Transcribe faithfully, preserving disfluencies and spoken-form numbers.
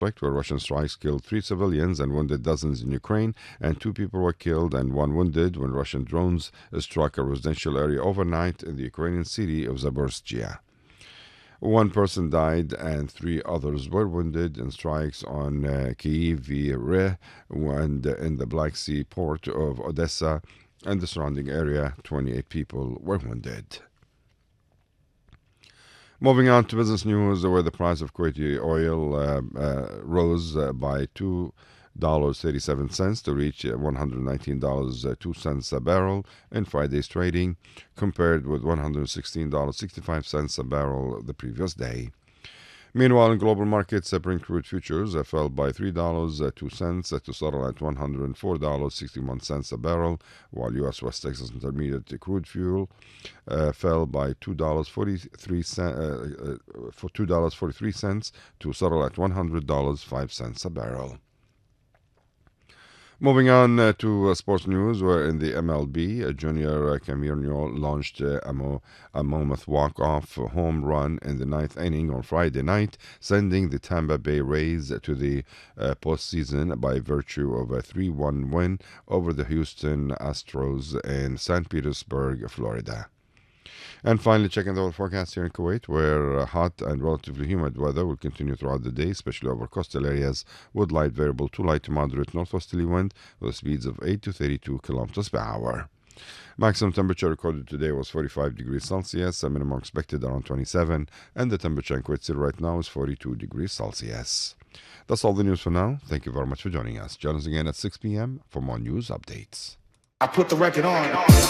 where Russian strikes killed three civilians and wounded dozens in Ukraine, and two people were killed and one wounded when Russian drones struck a residential area overnight in the Ukrainian city of Zaporizhzhia. One person died and three others were wounded in strikes on uh, Kyiv and uh, in the Black Sea port of Odessa and the surrounding area. twenty-eight people were wounded. Moving on to business news, where the price of Kuwaiti oil uh, uh, rose uh, by two dollars and thirty-seven cents to reach one hundred nineteen dollars and two cents a barrel in Friday's trading, compared with one hundred sixteen dollars and sixty-five cents a barrel the previous day. Meanwhile, in global markets, Brent crude futures uh, fell by three dollars and two cents uh, to settle at one hundred four dollars and sixty-one cents a barrel, while U S West Texas Intermediate crude fuel uh, fell by two dollars and forty-three cents, uh, uh, for two dollars and forty-three cents to settle at one hundred dollars and five cents a barrel. Moving on uh, to uh, sports news, where in the M L B, uh, Junior uh, Cameron launched uh, a, Mo- a Monmouth walk-off home run in the ninth inning on Friday night, sending the Tampa Bay Rays to the uh, postseason by virtue of a three one win over the Houston Astros in Saint Petersburg, Florida. And finally, checking the weather forecast here in Kuwait, where uh, hot and relatively humid weather will continue throughout the day, especially over coastal areas, with light variable to light to moderate northwesterly wind with speeds of eight to thirty-two kilometers per hour. Maximum temperature recorded today was forty-five degrees Celsius, a minimum expected around twenty-seven, and the temperature in Kuwait City right now is forty-two degrees Celsius. That's all the news for now. Thank you very much for joining us. Join us again at six p.m. for more news updates. I put the record on.